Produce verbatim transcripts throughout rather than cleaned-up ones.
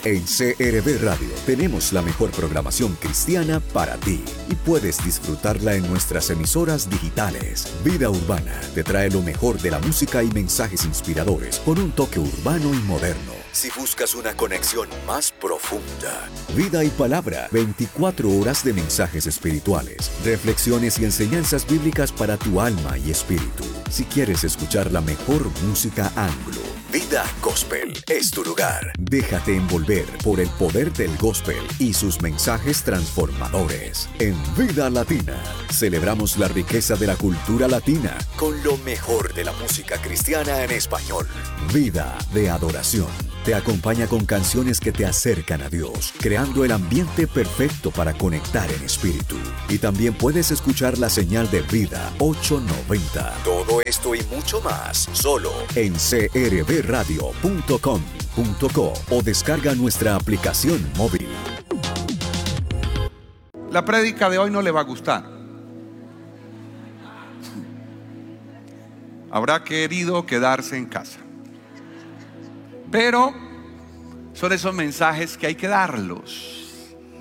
En C R V Radio tenemos la mejor programación cristiana para ti y puedes disfrutarla en nuestras emisoras digitales. Vida Urbana te trae lo mejor de la música y mensajes inspiradores con un toque urbano y moderno. Si buscas una conexión más profunda, Vida y Palabra, veinticuatro horas de mensajes espirituales, reflexiones y enseñanzas bíblicas para tu alma y espíritu. Si quieres escuchar la mejor música anglo, Vida Gospel es tu lugar. Déjate envolver por el poder del gospel y sus mensajes transformadores. En Vida Latina, celebramos la riqueza de la cultura latina con lo mejor de la música cristiana en español. Vida de Adoración te acompaña con canciones que te acercan a Dios, creando el ambiente perfecto para conectar en espíritu. Y también puedes escuchar la señal de Vida ochocientos noventa. Todo esto y mucho más, solo en c r v radio punto com punto co o descarga nuestra aplicación móvil. La prédica de hoy no le va a gustar. Habrá querido quedarse en casa. Pero son esos mensajes que hay que darlos.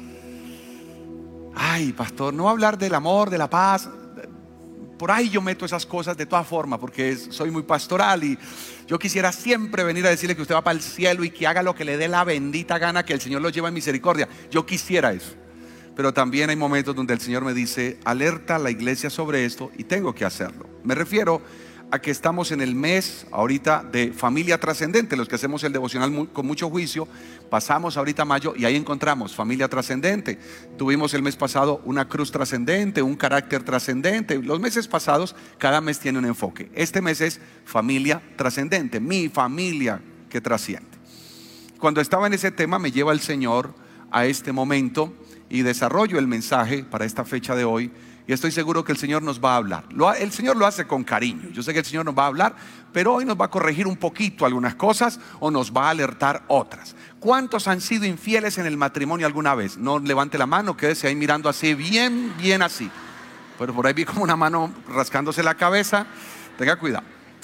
Ay, pastor, no va a hablar del amor, de la paz. Por ahí yo meto esas cosas de todas formas porque es, soy muy pastoral y yo quisiera siempre venir a decirle que usted va para el cielo y que haga lo que le dé la bendita gana, que el Señor lo lleva en misericordia. Yo quisiera eso. Pero también hay momentos donde el Señor me dice, alerta a la iglesia sobre esto y tengo que hacerlo. Me refiero a que estamos en el mes ahorita de familia trascendente. Los que hacemos el devocional muy, con mucho juicio, pasamos ahorita a mayo y ahí encontramos familia trascendente. Tuvimos el mes pasado una cruz trascendente, un carácter trascendente. Los meses pasados cada mes tiene un enfoque. Este mes es familia trascendente, mi familia que trasciende. Cuando estaba en ese tema me lleva el Señor a este momento y desarrollo el mensaje para esta fecha de hoy. Y estoy seguro que el Señor nos va a hablar. Lo, el Señor lo hace con cariño. Yo sé que el Señor nos va a hablar, pero hoy nos va a corregir un poquito algunas cosas o nos va a alertar otras. ¿Cuántos han sido infieles en el matrimonio alguna vez? No levante la mano, quédese ahí mirando así, bien, bien así. Pero por ahí vi como una mano rascándose la cabeza. Tenga cuidado.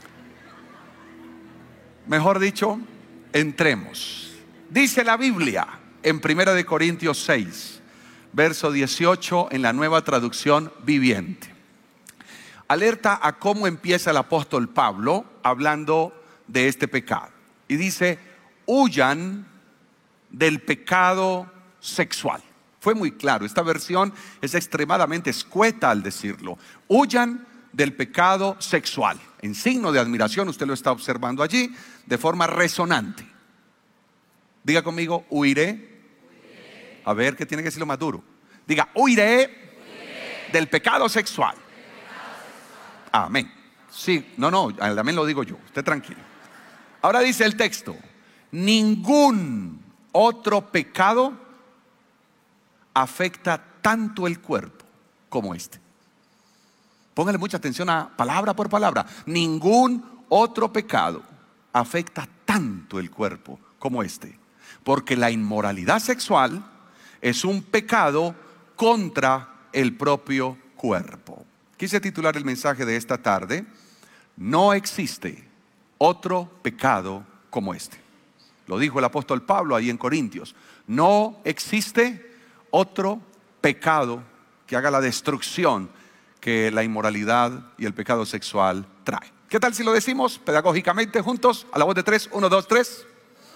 Mejor dicho, entremos. Dice la Biblia en primera de Corintios seis. Verso dieciocho en la Nueva Traducción Viviente. Alerta a cómo empieza el apóstol Pablo hablando de este pecado. Y dice, huyan del pecado sexual. Fue muy claro, esta versión es extremadamente escueta al decirlo. Huyan del pecado sexual. En signo de admiración, usted lo está observando allí, de forma resonante. Diga conmigo, huiré. A ver, ¿qué tiene que decirlo más duro? Diga, huiré, huiré del pecado sexual. Pecado sexual. Amén. Sí, no, no, el amén lo digo yo, usted tranquilo. Ahora dice el texto, ningún otro pecado afecta tanto el cuerpo como este. Póngale mucha atención a palabra por palabra. Ningún otro pecado afecta tanto el cuerpo como este. Porque la inmoralidad sexual es un pecado contra el propio cuerpo. Quise titular el mensaje de esta tarde, no existe otro pecado como este. Lo dijo el apóstol Pablo ahí en Corintios. No existe otro pecado que haga la destrucción que la inmoralidad y el pecado sexual trae. ¿Qué tal si lo decimos pedagógicamente juntos? A la voz de tres, uno, dos, tres.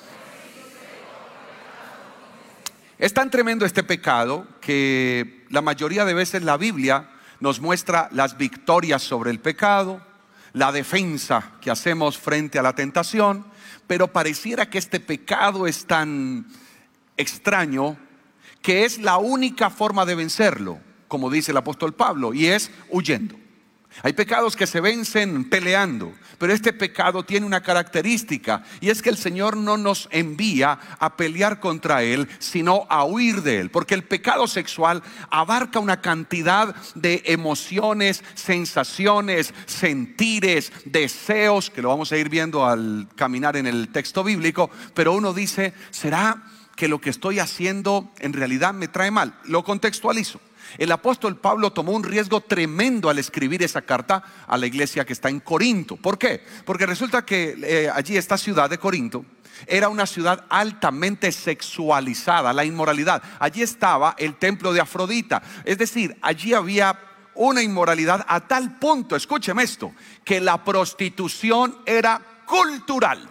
Es tan tremendo este pecado que la mayoría de veces la Biblia nos muestra las victorias sobre el pecado, la defensa que hacemos frente a la tentación, pero pareciera que este pecado es tan extraño que es la única forma de vencerlo, como dice el apóstol Pablo, y es huyendo. Hay pecados que se vencen peleando, pero este pecado tiene una característica y es que el Señor no nos envía a pelear contra él, sino a huir de él, porque el pecado sexual abarca una cantidad de emociones, sensaciones, sentires, deseos, que lo vamos a ir viendo al caminar en el texto bíblico, pero uno dice, ¿será que lo que estoy haciendo en realidad me trae mal? Lo contextualizo. El apóstol Pablo tomó un riesgo tremendo al escribir esa carta a la iglesia que está en Corinto. ¿Por qué? Porque resulta que eh, allí esta ciudad de Corinto era una ciudad altamente sexualizada, la inmoralidad. Allí estaba el templo de Afrodita. Es decir, allí había una inmoralidad a tal punto, escúcheme esto, que la prostitución era cultural.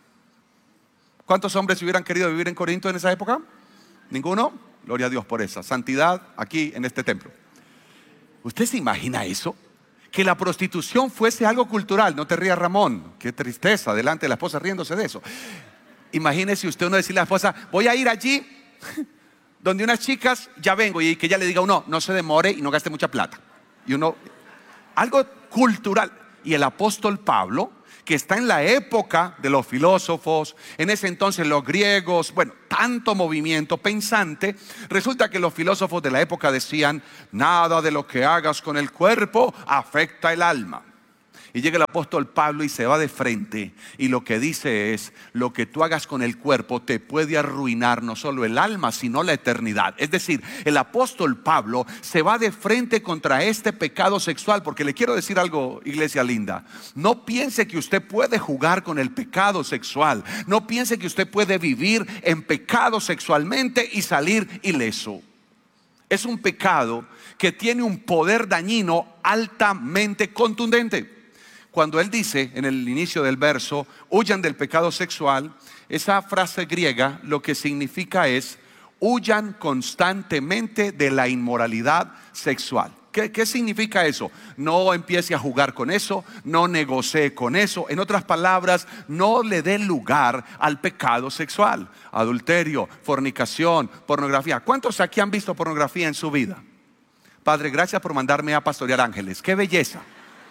¿Cuántos hombres hubieran querido vivir en Corinto en esa época? ¿Ninguno? Gloria a Dios por esa santidad aquí en este templo. ¿Usted se imagina eso? Que la prostitución fuese algo cultural. No te rías, Ramón, qué tristeza delante de la esposa riéndose de eso. Imagínese usted uno decirle a la esposa: voy a ir allí donde unas chicas, ya vengo, y que ella le diga uno: no se demore y no gaste mucha plata. Y uno, algo cultural. Y el apóstol Pablo, que está en la época de los filósofos, en ese entonces los griegos, bueno, tanto movimiento pensante, resulta que los filósofos de la época decían: nada de lo que hagas con el cuerpo afecta el alma. Y llega el apóstol Pablo y se va de frente, y lo que dice es: lo que tú hagas con el cuerpo te puede arruinar no solo el alma, sino la eternidad. Es decir, el apóstol Pablo se va de frente contra este pecado sexual. Porque le quiero decir algo, iglesia linda: no piense que usted puede jugar con el pecado sexual. No piense que usted puede vivir en pecado sexualmente y salir ileso. Es un pecado que tiene un poder dañino altamente contundente. Cuando él dice en el inicio del verso: huyan del pecado sexual, esa frase griega lo que significa es: huyan constantemente de la inmoralidad sexual. ¿Qué, qué significa eso? No empiece a jugar con eso, no negocie con eso. En otras palabras, no le dé lugar al pecado sexual. Adulterio, fornicación, pornografía. ¿Cuántos aquí han visto pornografía en su vida? Padre, gracias por mandarme a pastorear ángeles. ¡Qué belleza!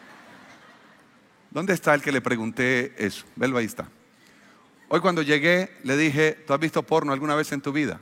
¿Dónde está el que le pregunté eso? Velo, ahí está. Hoy cuando llegué le dije: ¿tú has visto porno alguna vez en tu vida?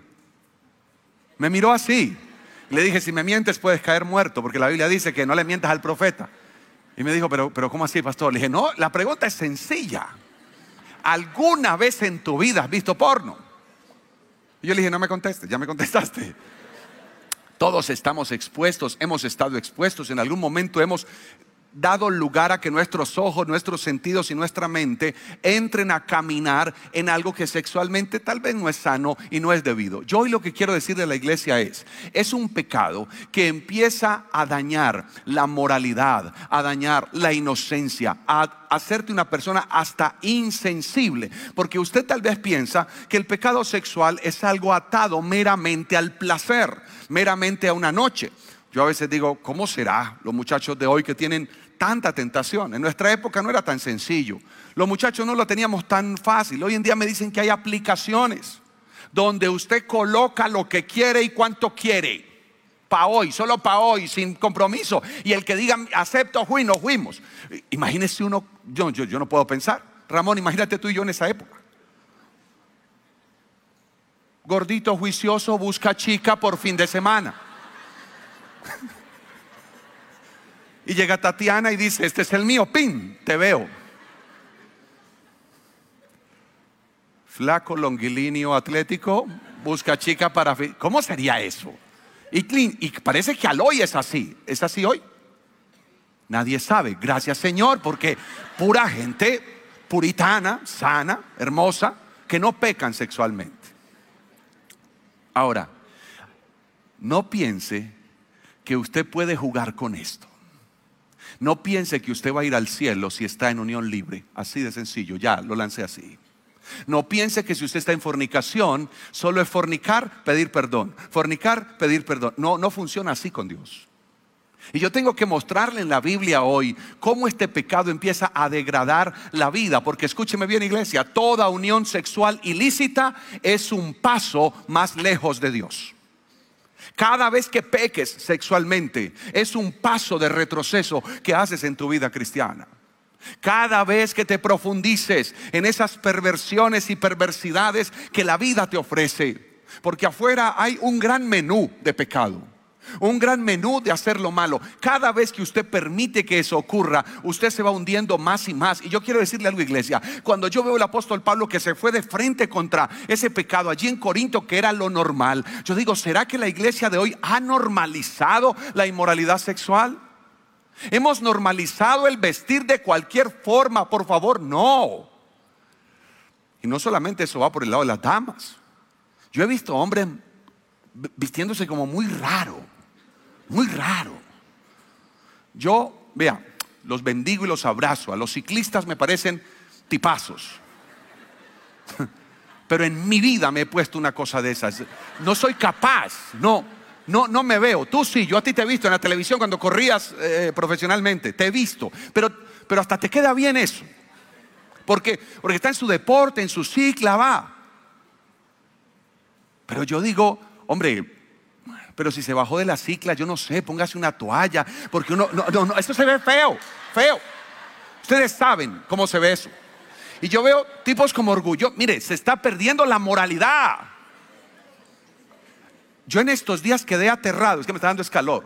Me miró así. Le dije: si me mientes puedes caer muerto, porque la Biblia dice que no le mientas al profeta. Y me dijo: pero, pero ¿cómo así, pastor? Le dije: no, la pregunta es sencilla. ¿Alguna vez en tu vida has visto porno? Y yo le dije: no me contestes, ya me contestaste. Todos estamos expuestos, hemos estado expuestos, en algún momento hemos dado lugar a que nuestros ojos, nuestros sentidos y nuestra mente entren a caminar en algo que sexualmente tal vez no es sano y no es debido. Yo hoy lo que quiero decir de la iglesia es: es un pecado que empieza a dañar la moralidad, a dañar la inocencia, a hacerte una persona hasta insensible. Porque usted tal vez piensa que el pecado sexual es algo atado meramente al placer, meramente a una noche. Yo a veces digo: ¿cómo será los muchachos de hoy que tienen tanta tentación? En nuestra época no era tan sencillo. Los muchachos no lo teníamos tan fácil. Hoy en día me dicen que hay aplicaciones donde usted coloca lo que quiere y cuánto quiere. Para hoy, solo para hoy, sin compromiso. Y el que diga acepto, fui, nos fuimos. Imagínese uno, yo, yo, yo no puedo pensar. Ramón, imagínate tú y yo en esa época. Gordito juicioso busca chica por fin de semana. Y llega Tatiana y dice: este es el mío, pin, te veo. Flaco, longilíneo, atlético, busca chica para... ¿Cómo sería eso? Y, y parece que al hoy es así. ¿Es así hoy? Nadie sabe. Gracias, Señor, porque pura gente puritana, sana, hermosa, que no pecan sexualmente. Ahora, no piense que usted puede jugar con esto. No piense que usted va a ir al cielo si está en unión libre. Así de sencillo, ya lo lancé así. No piense que si usted está en fornicación, solo es fornicar, pedir perdón. Fornicar, pedir perdón. No, no funciona así con Dios. Y yo tengo que mostrarle en la Biblia hoy cómo este pecado empieza a degradar la vida. Porque escúcheme bien, iglesia, toda unión sexual ilícita es un paso más lejos de Dios. Cada vez que peques sexualmente es un paso de retroceso que haces en tu vida cristiana. Cada vez que te profundices en esas perversiones y perversidades que la vida te ofrece. Porque afuera hay un gran menú de pecado. un gran menú de hacer lo malo. Cada vez que usted permite que eso ocurra, usted se va hundiendo más y más. Y yo quiero decirle algo, iglesia, cuando yo veo al apóstol Pablo que se fue de frente contra ese pecado allí en Corinto, que era lo normal, yo digo, ¿será que la iglesia de hoy ha normalizado la inmoralidad sexual? ¿Hemos normalizado el vestir de cualquier forma? Por favor, no. Y no solamente eso va por el lado de las damas. Yo he visto hombres vistiéndose como muy raro, muy raro. Yo, vea, los bendigo y los abrazo. A los ciclistas me parecen tipazos. Pero en mi vida me he puesto una cosa de esas. No soy capaz, no, no, no me veo. Tú sí, yo a ti te he visto en la televisión cuando corrías eh, profesionalmente, te he visto. Pero, pero hasta te queda bien eso. Porque, porque está en su deporte, en su cicla, va. Pero yo digo, hombre, pero si se bajó de la cicla, yo no sé, póngase una toalla, porque uno, no, no, no, esto se ve feo, feo. Ustedes saben cómo se ve eso. Y yo veo tipos como Orgullo, mire, se está perdiendo la moralidad. Yo en estos días quedé aterrado, es que me está dando escalor.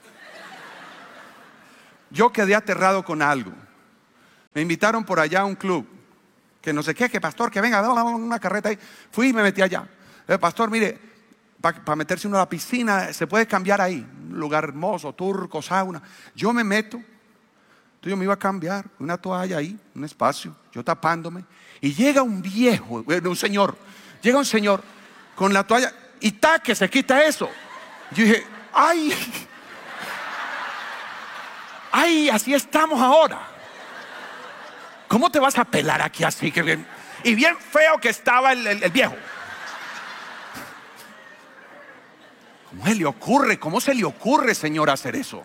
Yo quedé aterrado con algo. Me invitaron por allá a un club, que no sé qué, que pastor, que venga, una carreta ahí. Fui y me metí allá. Eh, pastor, mire, para pa meterse uno a la piscina, se puede cambiar ahí. Un lugar hermoso, turco, sauna. Yo me meto. Entonces yo me iba a cambiar, una toalla ahí, un espacio, yo tapándome. Y llega un viejo, un señor, llega un señor con la toalla y taque, se quita eso. Yo dije, ay, ay, así estamos ahora. ¿Cómo te vas a pelar aquí así? Que bien? Y bien feo que estaba el, el, el viejo. ¿Cómo se le ocurre? ¿Cómo se le ocurre, señor, hacer eso?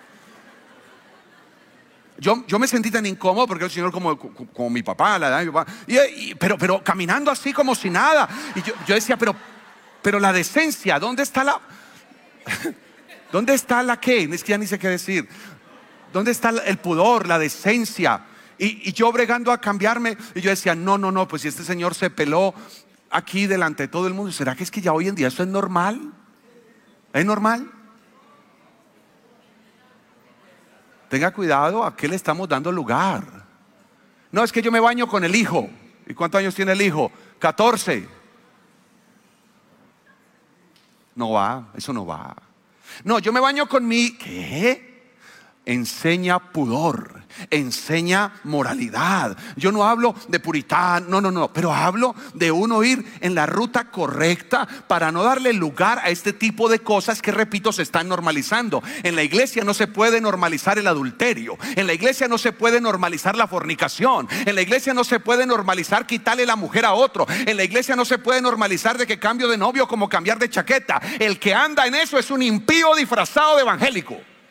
Yo, yo me sentí tan incómodo porque el señor como, como, como mi papá, la edad de mi papá, y, y, pero, pero caminando así como si nada. Y yo, yo decía, pero, pero la decencia, ¿dónde está la? ¿Dónde está la qué? Es que ya ni sé qué decir. ¿Dónde está el pudor, la decencia? Y, y yo bregando a cambiarme, y yo decía, no, no, no, pues si este señor se peló aquí delante de todo el mundo, ¿será que es que ya hoy en día eso es normal? ¿Es normal? Tenga cuidado a qué le estamos dando lugar. No, es que yo me baño con el hijo. ¿Y cuántos años tiene el hijo? catorce. No va, eso no va. No, yo me baño con mi... ¿Qué? Enseña pudor, enseña moralidad. Yo no hablo de puritano, no, no, no, pero hablo de uno ir en la ruta correcta para no darle lugar a este tipo de cosas que, repito, se están normalizando. En la iglesia no se puede normalizar el adulterio. En la iglesia no se puede normalizar la fornicación. En la iglesia no se puede normalizar quitarle la mujer a otro. En la iglesia no se puede normalizar de que cambio de novio como cambiar de chaqueta. El que anda en eso es un impío disfrazado de evangélico.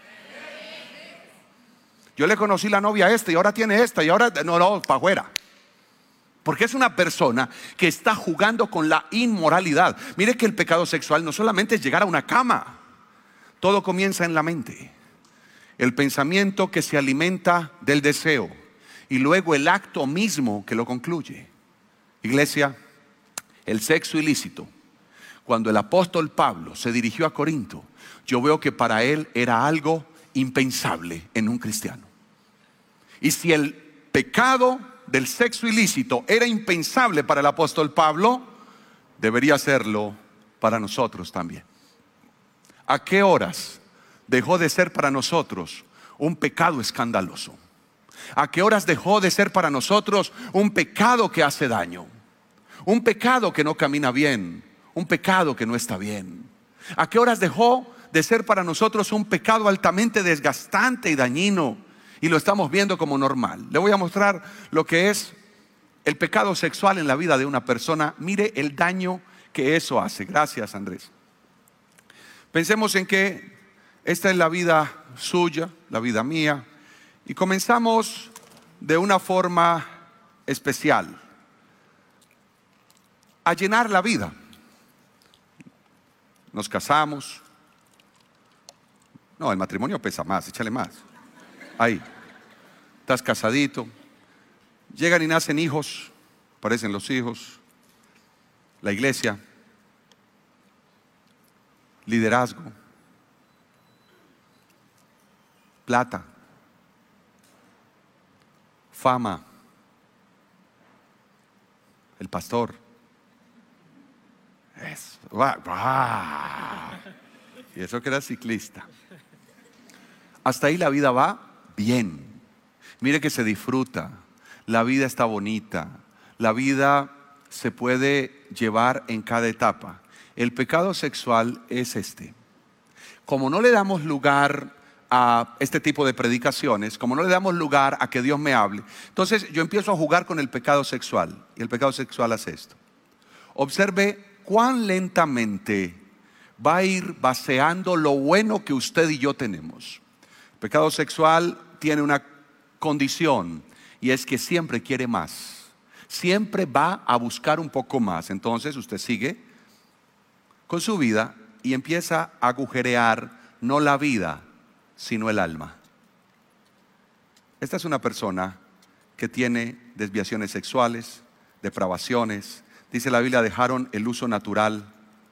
Yo le conocí la novia a este y ahora tiene esta y ahora no, no, para afuera. Porque es una persona que está jugando con la inmoralidad. Mire que el pecado sexual no solamente es llegar a una cama. Todo comienza en la mente. El pensamiento que se alimenta del deseo y luego el acto mismo que lo concluye. Iglesia, el sexo ilícito. Cuando el apóstol Pablo se dirigió a Corinto, yo veo que para él era algo impensable en un cristiano. Y si el pecado del sexo ilícito era impensable para el apóstol Pablo, debería serlo para nosotros también. ¿A qué horas dejó de ser para nosotros un pecado escandaloso? ¿A qué horas dejó de ser para nosotros un pecado que hace daño? Un pecado que no camina bien, un pecado que no está bien. ¿A qué horas dejó de ser para nosotros un pecado altamente desgastante y dañino? Y lo estamos viendo como normal. Le voy a mostrar lo que es el pecado sexual en la vida de una persona. Mire el daño que eso hace. Gracias, Andrés. Pensemos en que esta es la vida suya, la vida mía. Y comenzamos de una forma especial a llenar la vida. Nos casamos. No, el matrimonio pesa más, échale más. Ahí, estás casadito. Llegan y nacen hijos, aparecen los hijos. La iglesia, liderazgo. plata, fama, el pastor. Eso. Y eso que era ciclista. Hasta ahí la vida va bien. Mire que se disfruta. La vida está bonita. La vida se puede llevar en cada etapa. El pecado sexual es este. Como no le damos lugar a este tipo de predicaciones, como no le damos lugar a que Dios me hable, entonces yo empiezo a jugar con el pecado sexual. Y el pecado sexual hace esto. Observe cuán lentamente va a ir vaciando lo bueno que usted y yo tenemos. El pecado sexual tiene una condición, y es que siempre quiere más. Siempre va a buscar un poco más. Entonces usted sigue con su vida y empieza a agujerear no la vida, sino el alma. Esta es una persona que tiene desviaciones sexuales, depravaciones. Dice la Biblia, dejaron el uso natural.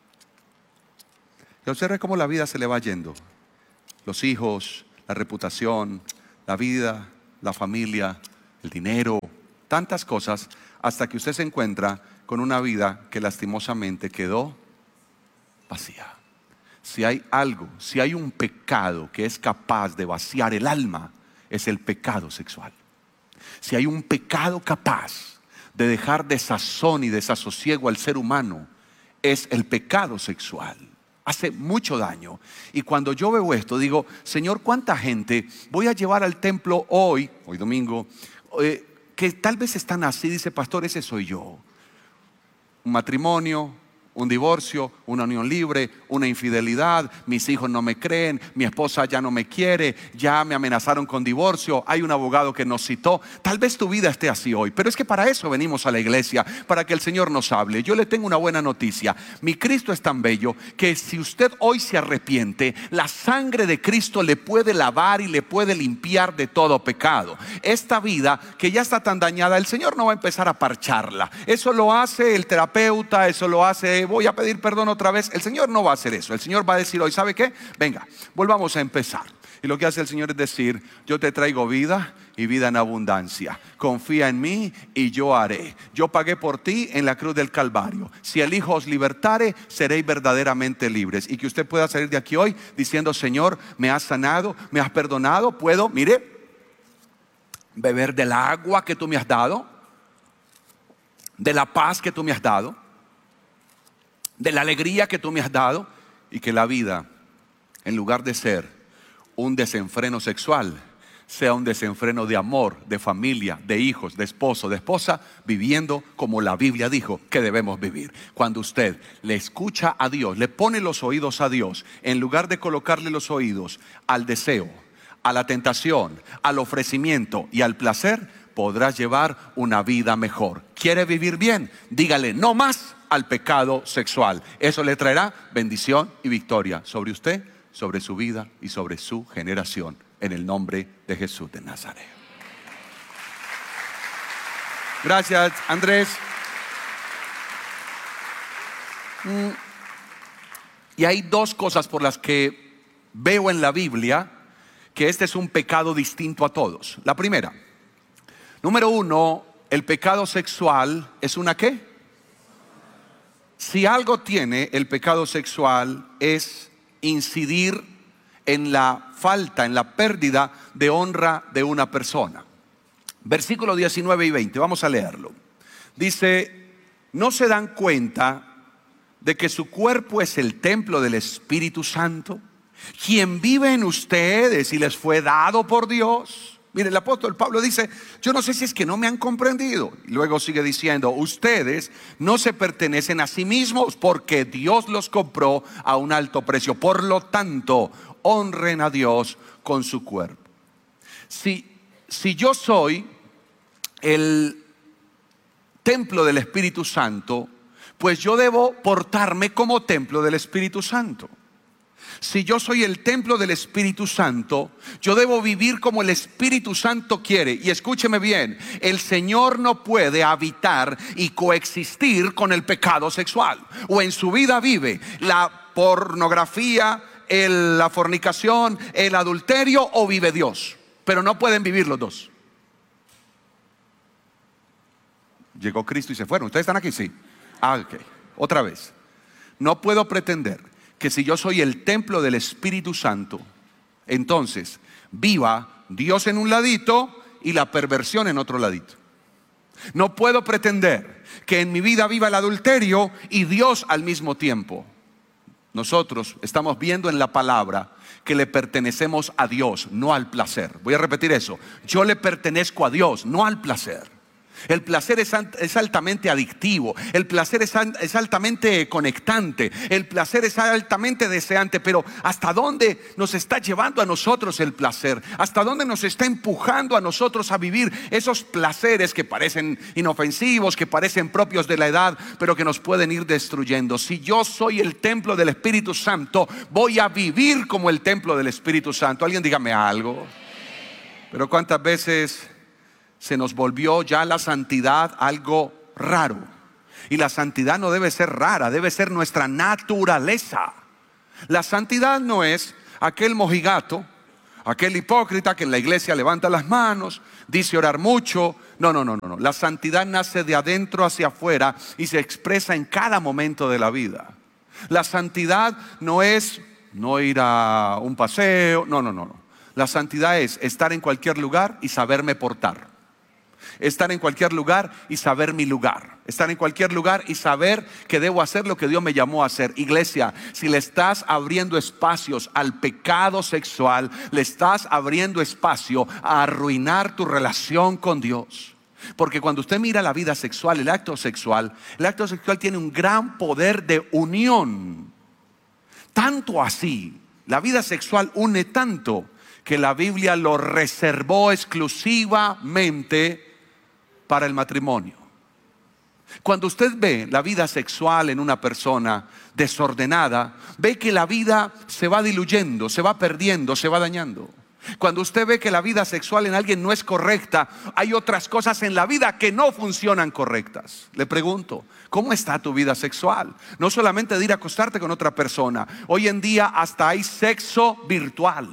Y observe cómo la vida se le va yendo. Los hijos, la reputación, la vida, la familia, el dinero, tantas cosas, hasta que usted se encuentra con una vida que lastimosamente quedó vacía. Si hay algo, si hay un pecado que es capaz de vaciar el alma, es el pecado sexual. Si hay un pecado capaz de dejar desazón y desasosiego al ser humano, es el pecado sexual. Hace mucho daño. Y cuando yo veo esto, digo, Señor, ¿cuánta gente voy a llevar al templo hoy, hoy domingo, eh, que tal vez están así? Dice, pastor, ese soy yo. Un matrimonio, un divorcio, una unión libre, una infidelidad, mis hijos no me creen, mi esposa ya no me quiere, ya me amenazaron con divorcio, hay un abogado que nos citó. Tal vez tu vida esté así hoy, pero es que para eso venimos a la iglesia, para que el Señor nos hable. Yo le tengo una buena noticia. Mi Cristo es tan bello que si usted hoy se arrepiente, la sangre de Cristo le puede lavar y le puede limpiar de todo pecado. Esta vida que ya está tan dañada, el Señor no va a empezar a parcharla. Eso lo hace el terapeuta, eso lo hace, voy a pedir perdón otra vez. El Señor no va a hacer eso. El Señor va a decir hoy, ¿sabe qué? Venga, volvamos a empezar. Y lo que hace el Señor es decir, yo te traigo vida y vida en abundancia. Confía en mí y yo haré. Yo pagué por ti en la cruz del Calvario. Si el Hijo os libertare, seréis verdaderamente libres. Y que usted pueda salir de aquí hoy diciendo, Señor, me has sanado, me has perdonado. Puedo, mire, beber del agua que tú me has dado, de la paz que tú me has dado, de la alegría que tú me has dado, y que la vida, en lugar de ser un desenfreno sexual, sea un desenfreno de amor, de familia, de hijos, de esposo, de esposa, viviendo como la Biblia dijo que debemos vivir. Cuando usted le escucha a Dios, le pone los oídos a Dios, en lugar de colocarle los oídos al deseo, a la tentación, al ofrecimiento y al placer, podrás llevar una vida mejor. ¿Quiere vivir bien? Dígale no más al pecado sexual. Eso le traerá bendición y victoria sobre usted, sobre su vida y sobre su generación, en el nombre de Jesús de Nazaret. Gracias, Andrés. Y hay dos cosas por las que veo en la Biblia que este es un pecado distinto a todos. La primera, número uno, el pecado sexual es una ¿qué? Si algo tiene el pecado sexual es incidir en la falta, en la pérdida de honra de una persona. Versículos diecinueve y veinte, vamos a leerlo. Dice, ¿no se dan cuenta de que su cuerpo es el templo del Espíritu Santo, quien vive en ustedes y les fue dado por Dios? Mire, el apóstol Pablo dice, yo no sé si es que no me han comprendido. Y luego sigue diciendo, ustedes no se pertenecen a sí mismos porque Dios los compró a un alto precio. Por lo tanto, honren a Dios con su cuerpo. Si, si yo soy el templo del Espíritu Santo, pues yo debo portarme como templo del Espíritu Santo. Si yo soy el templo del Espíritu Santo, yo debo vivir como el Espíritu Santo quiere. Y escúcheme bien, el Señor no puede habitar y coexistir con el pecado sexual. O en su vida vive la pornografía, el, la fornicación, el adulterio, o vive Dios. Pero no pueden vivir los dos. Llegó Cristo y se fueron. ¿Ustedes están aquí? Sí. Ah, ok. Otra vez. No puedo pretender que si yo soy el templo del Espíritu Santo, entonces viva Dios en un ladito y la perversión en otro ladito. No puedo pretender que en mi vida viva el adulterio y Dios al mismo tiempo. Nosotros estamos viendo en la palabra que le pertenecemos a Dios, no al placer. Voy a repetir eso. Yo le pertenezco a Dios, no al placer. El placer es, es altamente adictivo. El placer es, es altamente conectante. El placer es altamente deseante. Pero ¿hasta dónde nos está llevando a nosotros el placer? ¿Hasta dónde nos está empujando a nosotros a vivir esos placeres que parecen inofensivos, que parecen propios de la edad, pero que nos pueden ir destruyendo? Si yo soy el templo del Espíritu Santo, voy a vivir como el templo del Espíritu Santo. Alguien dígame algo. Pero ¿cuántas veces se nos volvió ya la santidad algo raro? Y la santidad no debe ser rara, debe ser nuestra naturaleza. La santidad no es aquel mojigato, aquel hipócrita que en la iglesia levanta las manos, dice orar mucho. No, no, no, no. La santidad nace de adentro hacia afuera y se expresa en cada momento de la vida. La santidad no es no ir a un paseo, no, no, no, no. La santidad es estar en cualquier lugar y saberme portar. Estar en cualquier lugar y saber mi lugar. Estar en cualquier lugar y saber que debo hacer lo que Dios me llamó a hacer. Iglesia, si le estás abriendo espacios al pecado sexual, le estás abriendo espacio a arruinar tu relación con Dios. Porque cuando usted mira la vida sexual, el acto sexual, el acto sexual tiene un gran poder de unión. Tanto así, la vida sexual une tanto que la Biblia lo reservó exclusivamente para el matrimonio. Cuando usted ve la vida sexual en una persona desordenada, ve que la vida se va diluyendo, se va perdiendo, se va dañando. Cuando usted ve que la vida sexual en alguien no es correcta, hay otras cosas en la vida que no funcionan correctas. Le pregunto, ¿cómo está tu vida sexual? No solamente de ir a acostarte con otra persona. Hoy en día hasta hay sexo virtual.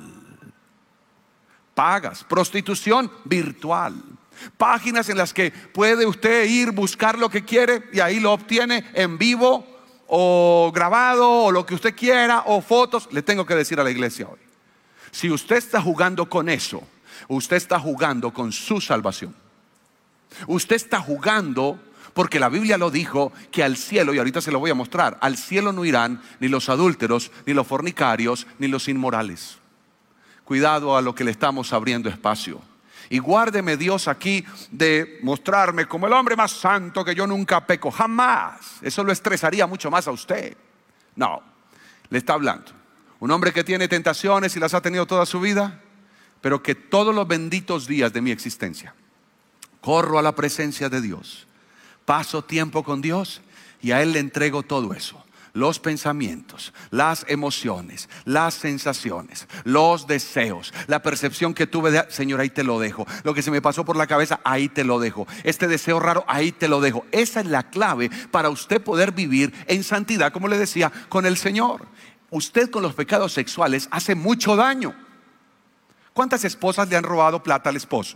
Pagas, prostitución virtual. Páginas en las que puede usted ir, buscar lo que quiere y ahí lo obtiene en vivo o grabado o lo que usted quiera, o fotos. Le tengo que decir a la iglesia hoy, si usted está jugando con eso, usted está jugando con su salvación. Usted está jugando porque la Biblia lo dijo, que al cielo, y ahorita se lo voy a mostrar, al cielo no irán ni los adúlteros, ni los fornicarios, ni los inmorales. Cuidado a lo que le estamos abriendo espacio. Y guárdeme Dios aquí de mostrarme como el hombre más santo, que yo nunca peco, jamás. Eso lo estresaría mucho más a usted. No, le está hablando un hombre que tiene tentaciones y las ha tenido toda su vida, pero que todos los benditos días de mi existencia corro a la presencia de Dios, paso tiempo con Dios y a Él le entrego todo eso. Los pensamientos, las emociones, las sensaciones, los deseos, la percepción que tuve de, Señor, ahí te lo dejo. Lo que se me pasó por la cabeza, ahí te lo dejo. Este deseo raro, ahí te lo dejo. Esa es la clave para usted poder vivir en santidad, como le decía, con el Señor. Usted con los pecados sexuales hace mucho daño. ¿Cuántas esposas le han robado plata al esposo?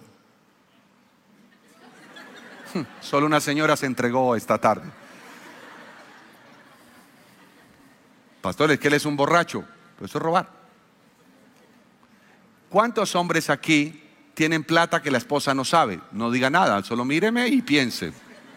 Solo una señora se entregó esta tarde. Pastor, es que él es un borracho. Pero eso es robar. ¿Cuántos hombres aquí tienen plata que la esposa no sabe? No diga nada, solo míreme y piense.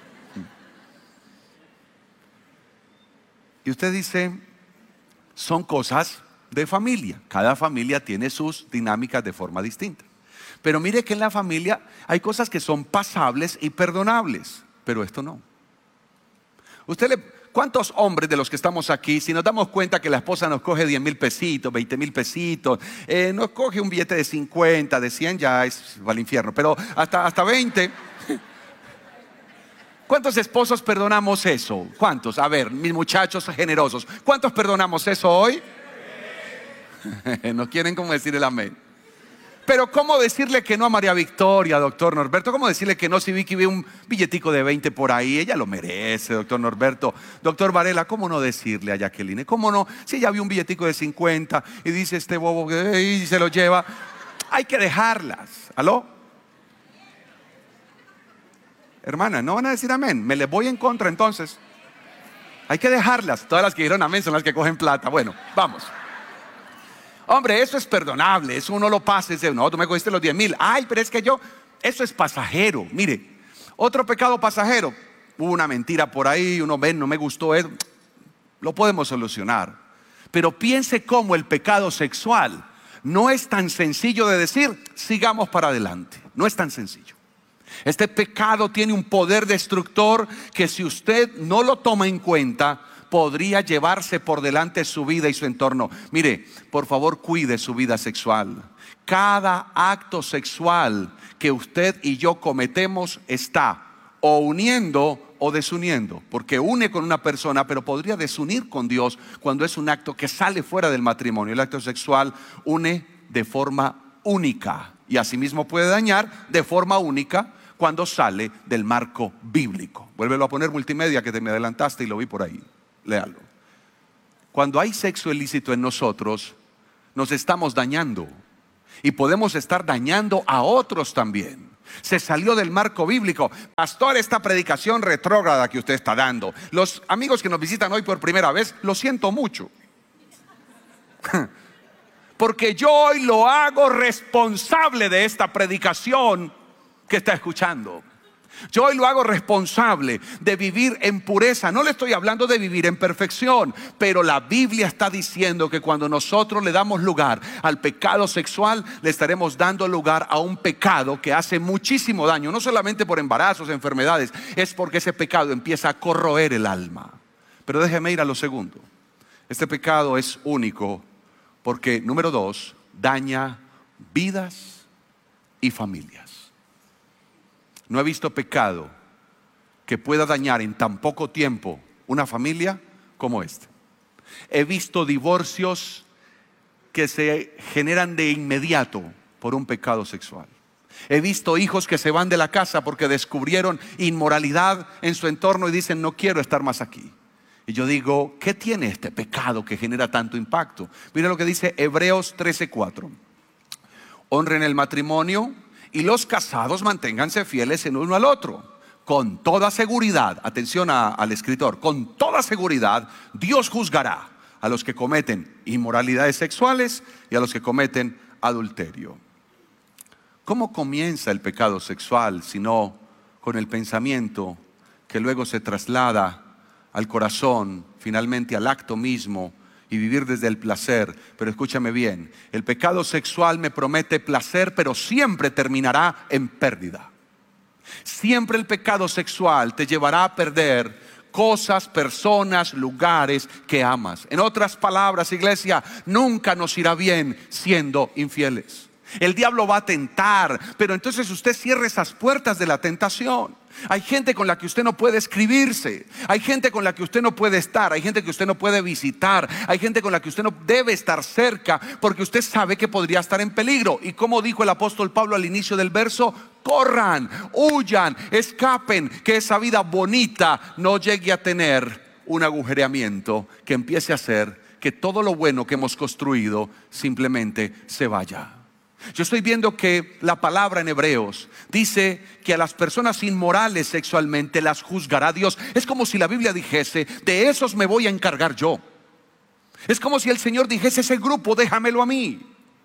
Y usted dice, son cosas de familia. Cada familia tiene sus dinámicas de forma distinta. Pero mire que en la familia hay cosas que son pasables y perdonables, pero esto no. Usted le... ¿Cuántos hombres de los que estamos aquí, si nos damos cuenta que la esposa nos coge diez mil pesitos, veinte mil pesitos, eh, nos coge un billete de cincuenta, de cien, ya es va al infierno, pero hasta, hasta veinte? ¿Cuántos esposos perdonamos eso? ¿Cuántos? A ver, mis muchachos generosos, ¿cuántos perdonamos eso hoy? No quieren como decir el amén. Pero ¿cómo decirle que no a María Victoria, doctor Norberto? ¿Cómo decirle que no si Vicky ve un billetico de veinte por ahí? Ella lo merece, doctor Norberto. Doctor Varela, ¿cómo no decirle a Jacqueline? ¿Cómo no? Si ella vio un billetico de cincuenta y dice este bobo y se lo lleva. Hay que dejarlas. ¿Aló? Hermana, ¿no van a decir amén? Me les voy en contra entonces. Hay que dejarlas. Todas las que dijeron amén son las que cogen plata. Bueno, vamos. Hombre, eso es perdonable. Eso uno lo pasa y dice, no, tú me cogiste los diez mil. Ay, pero es que yo, eso es pasajero. Mire, otro pecado pasajero. Hubo una mentira por ahí, uno ve, no me gustó eso. Lo podemos solucionar. Pero piense cómo el pecado sexual no es tan sencillo de decir, sigamos para adelante. No es tan sencillo. Este pecado tiene un poder destructor que si usted no lo toma en cuenta, podría llevarse por delante su vida y su entorno. Mire, por favor, cuide su vida sexual. Cada acto sexual que usted y yo cometemos está o uniendo o desuniendo, porque une con una persona, pero podría desunir con Dios cuando es un acto que sale fuera del matrimonio. El acto sexual une de forma única y asimismo puede dañar de forma única cuando sale del marco bíblico. Vuélvelo a poner multimedia, que te me adelantaste y lo vi por ahí. Léalo. Cuando hay sexo ilícito en nosotros, nos estamos dañando y podemos estar dañando a otros también. Se salió del marco bíblico. Pastor, esta predicación retrógrada que usted está dando, los amigos que nos visitan hoy por primera vez, lo siento mucho. Porque yo hoy lo hago responsable de esta predicación que está escuchando. Yo hoy lo hago responsable de vivir en pureza. No le estoy hablando de vivir en perfección, pero la Biblia está diciendo que cuando nosotros le damos lugar al pecado sexual, le estaremos dando lugar a un pecado que hace muchísimo daño. No solamente por embarazos, enfermedades, es porque ese pecado empieza a corroer el alma. Pero déjeme ir a lo segundo. Este pecado es único porque, número dos, daña vidas y familias. No he visto pecado que pueda dañar en tan poco tiempo una familia como este. He visto divorcios que se generan de inmediato por un pecado sexual. He visto hijos que se van de la casa porque descubrieron inmoralidad en su entorno y dicen, no quiero estar más aquí. Y yo digo, ¿qué tiene este pecado que genera tanto impacto? Mira lo que dice Hebreos trece cuatro. Honren el matrimonio y los casados manténganse fieles en uno al otro. Con toda seguridad, atención a, al escritor, con toda seguridad Dios juzgará a los que cometen inmoralidades sexuales y a los que cometen adulterio. ¿Cómo comienza el pecado sexual sino con el pensamiento que luego se traslada al corazón, finalmente al acto mismo, y vivir desde el placer? Pero escúchame bien, el pecado sexual me promete placer, pero siempre terminará en pérdida. Siempre el pecado sexual te llevará a perder cosas, personas, lugares que amas. En otras palabras, iglesia, nunca nos irá bien siendo infieles. El diablo va a tentar, pero entonces usted cierre esas puertas de la tentación. Hay gente con la que usted no puede escribirse. Hay gente con la que usted no puede estar. Hay gente que usted no puede visitar. Hay gente con la que usted no debe estar cerca, porque usted sabe que podría estar en peligro. Y como dijo el apóstol Pablo al inicio del verso, corran, huyan, escapen, que esa vida bonita no llegue a tener un agujereamiento que empiece a hacer que todo lo bueno que hemos construido simplemente se vaya. Yo estoy viendo que la palabra en Hebreos dice que a las personas inmorales sexualmente las juzgará Dios. Es como si la Biblia dijese, de esos me voy a encargar yo. Es como si el Señor dijese, ese grupo déjamelo a mí.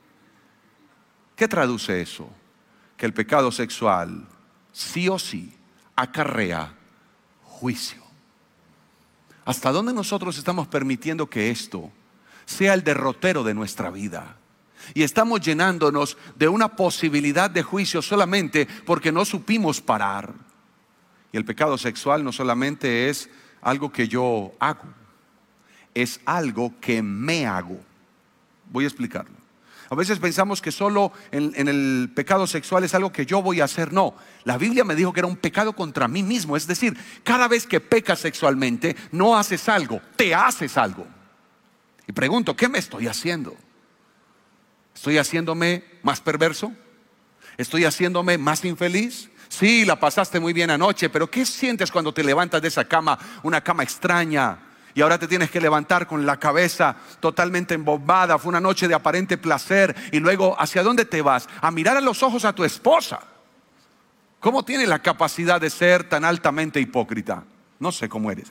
¿Qué traduce eso? Que el pecado sexual sí o sí acarrea juicio. ¿Hasta dónde nosotros estamos permitiendo que esto sea el derrotero de nuestra vida? Y estamos llenándonos de una posibilidad de juicio solamente porque no supimos parar. Y el pecado sexual no solamente es algo que yo hago, es algo que me hago. Voy a explicarlo. A veces pensamos que solo en, en el pecado sexual es algo que yo voy a hacer. No, la Biblia me dijo que era un pecado contra mí mismo. Es decir, cada vez que pecas sexualmente, no haces algo, te haces algo. Y pregunto, ¿qué me estoy haciendo? ¿Estoy haciéndome más perverso? ¿Estoy haciéndome más infeliz? Sí, la pasaste muy bien anoche, pero ¿qué sientes cuando te levantas de esa cama? Una cama extraña, y ahora te tienes que levantar con la cabeza totalmente embombada. Fue una noche de aparente placer, y luego ¿hacia dónde te vas? A mirar a los ojos a tu esposa. ¿Cómo tiene la capacidad de ser tan altamente hipócrita? No sé cómo eres.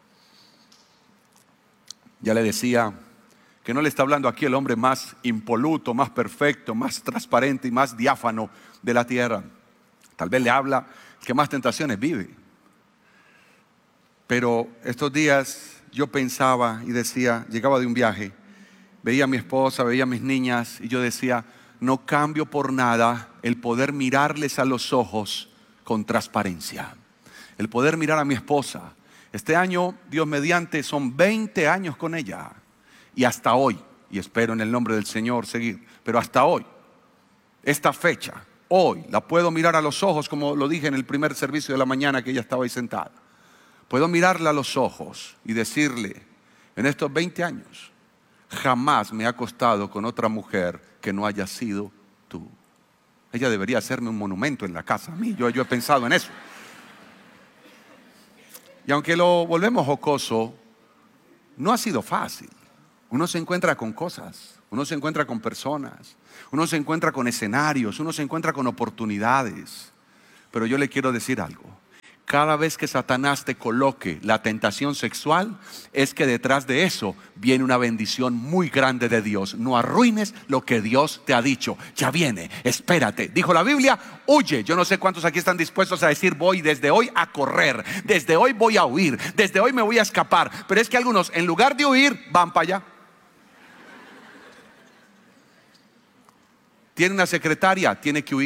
Ya le decía que no le está hablando aquí el hombre más impoluto, más perfecto, más transparente y más diáfano de la tierra. Tal vez le habla el que más tentaciones vive. Pero estos días yo pensaba y decía, llegaba de un viaje, veía a mi esposa, veía a mis niñas, y yo decía, no cambio por nada el poder mirarles a los ojos con transparencia. El poder mirar a mi esposa. Este año, Dios mediante, son veinte años con ella. Y hasta hoy, y espero en el nombre del Señor seguir, pero hasta hoy, esta fecha, hoy, la puedo mirar a los ojos, como lo dije en el primer servicio de la mañana que ella estaba ahí sentada. Puedo mirarla a los ojos y decirle, en estos veinte años, jamás me he acostado con otra mujer que no haya sido tú. Ella debería hacerme un monumento en la casa a mí, yo, yo he pensado en eso. Y aunque lo volvemos jocoso, no ha sido fácil. Uno se encuentra con cosas, uno se encuentra con personas, uno se encuentra con escenarios, uno se encuentra con oportunidades. Pero yo le quiero decir algo. Cada vez que Satanás te coloque la tentación sexual, es que detrás de eso viene una bendición muy grande de Dios. No arruines lo que Dios te ha dicho. Ya viene, espérate. Dijo la Biblia, huye. Yo no sé cuántos aquí están dispuestos a decir, voy desde hoy a correr, desde hoy voy a huir, desde hoy me voy a escapar. Pero es que algunos, en lugar de huir, van para allá. Tiene una secretaria, tiene que huir.